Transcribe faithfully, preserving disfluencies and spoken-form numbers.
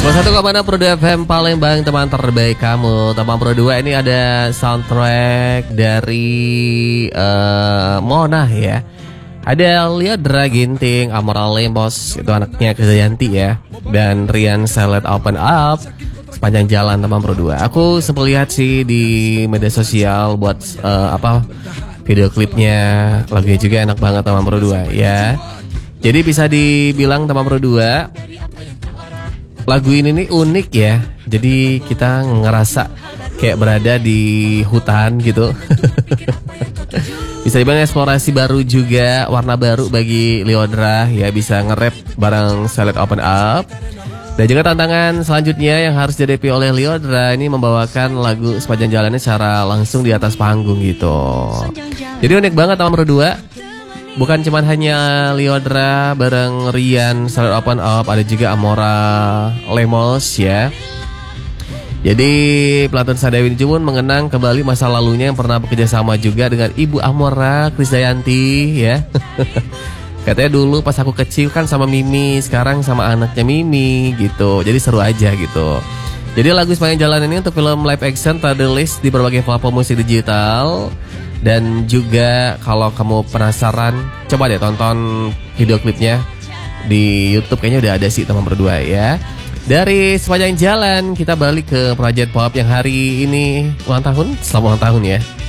sembilan satu koma enam Pro dua F M Palembang, teman terbaik kamu. Teman Pro dua ini ada soundtrack dari uh, Mona ya. Ada Lyodra Ginting, Amora Lemos, itu anaknya Krisdayanti ya. Dan Rian Selet Open Up, Sepanjang Jalan, teman Pro dua. Aku sempat lihat sih di media sosial buat uh, apa video klipnya. Lagunya juga enak banget, teman Pro dua ya. Jadi bisa dibilang teman Pro dua, lagu ini nih unik ya. Jadi kita ngerasa kayak berada di hutan gitu. Bisa dibilang eksplorasi baru juga, warna baru bagi Lyodra ya, bisa nge-rap bareng Selet Open Up. Dan juga tantangan selanjutnya yang harus dihadapi oleh Lyodra ini membawakan lagu Sepanjang Jalannya secara langsung di atas panggung gitu. Jadi unik banget teman Pro dua. Bukan cuma hanya Lyodra bareng Rian Selet Open Up, ada juga Amora Lemos ya. Jadi pelantun Sadawi ini pun mengenang kembali masa lalunya yang pernah bekerja sama juga dengan Ibu Amora Krisdayanti ya. Katanya dulu pas aku kecil kan sama Mimi, sekarang sama anaknya Mimi gitu. Jadi seru aja gitu. Jadi lagu Sepanjang Jalan ini untuk film live action terrilis di berbagai platform musik digital. Dan juga kalau kamu penasaran, coba deh tonton video klipnya di YouTube, kayaknya udah ada sih teman berdua ya. Dari Sepanjang Jalan kita balik ke Project Pop yang hari ini ulang tahun, selamat ulang tahun ya.